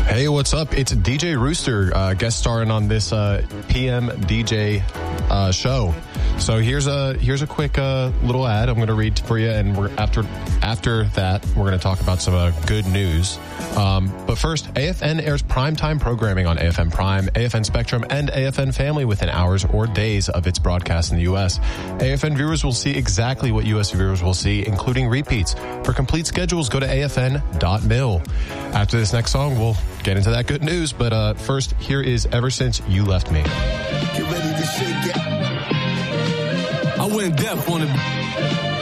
Hey, what's up? It's DJ Rooster, guest starring on this PM DJ show. So here's a quick little ad I'm going to read for you, and after that we're going to talk about some good news. But first, AFN airs primetime programming on AFN Prime, AFN Spectrum, and AFN Family within hours or days of its broadcast in the U.S. AFN viewers will see exactly what U.S. viewers will see, including repeats. For complete schedules, go to afn.mil. After this next song, we'll get into that good news. But first, here is Ever Since You Left Me. Get ready to shake it. I went deaf on it.